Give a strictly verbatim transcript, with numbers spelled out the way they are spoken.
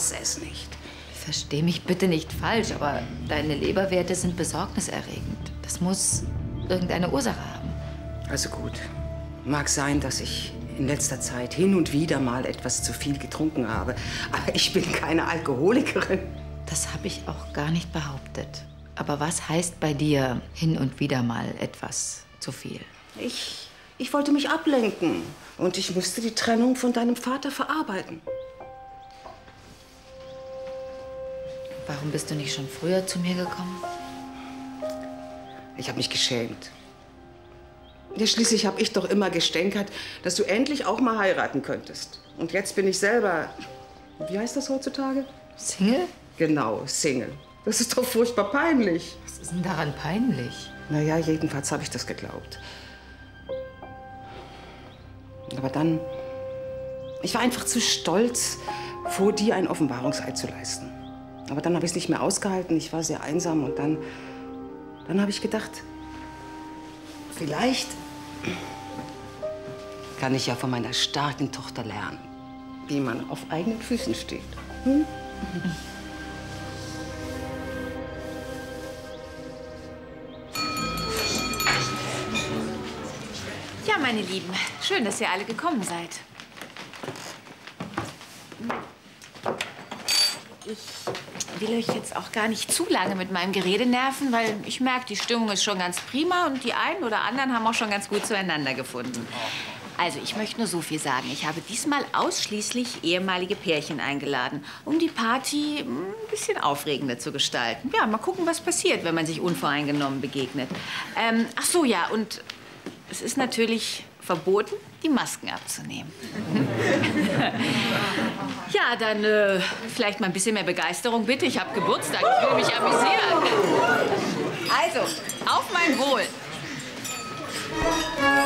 fasse es nicht. Versteh mich bitte nicht falsch, aber deine Leberwerte sind besorgniserregend. Das muss irgendeine Ursache haben. Also gut. Mag sein, dass ich in letzter Zeit hin und wieder mal etwas zu viel getrunken habe. Aber ich bin keine Alkoholikerin. Das habe ich auch gar nicht behauptet. Aber was heißt bei dir hin und wieder mal etwas zu viel? Ich, ich wollte mich ablenken. Und ich musste die Trennung von deinem Vater verarbeiten. Warum bist du nicht schon früher zu mir gekommen? Ich habe mich geschämt. Ja, schließlich habe ich doch immer gestänkert, dass du endlich auch mal heiraten könntest. Und jetzt bin ich selber, wie heißt das heutzutage? Single? Genau, Single. Das ist doch furchtbar peinlich. Was ist denn daran peinlich? Na ja, jedenfalls habe ich das geglaubt. Aber dann, ich war einfach zu stolz, vor dir ein Offenbarungseid zu leisten. Aber dann habe ich es nicht mehr ausgehalten. Ich war sehr einsam und dann, dann habe ich gedacht, vielleicht kann ich ja von meiner starken Tochter lernen, wie man auf eigenen Füßen steht. Hm? Ja, meine Lieben, schön, dass ihr alle gekommen seid. Ich will euch jetzt auch gar nicht zu lange mit meinem Gerede nerven, weil ich merke, die Stimmung ist schon ganz prima und die einen oder anderen haben auch schon ganz gut zueinander gefunden. Also, ich möchte nur so viel sagen. Ich habe diesmal ausschließlich ehemalige Pärchen eingeladen, um die Party ein bisschen aufregender zu gestalten. Ja, mal gucken, was passiert, wenn man sich unvoreingenommen begegnet. Ähm, ach so, ja, und es ist natürlich verboten, die Masken abzunehmen. Ja, dann äh, vielleicht mal ein bisschen mehr Begeisterung, bitte. Ich habe Geburtstag, ich will mich amüsieren. Also, auf mein Wohl.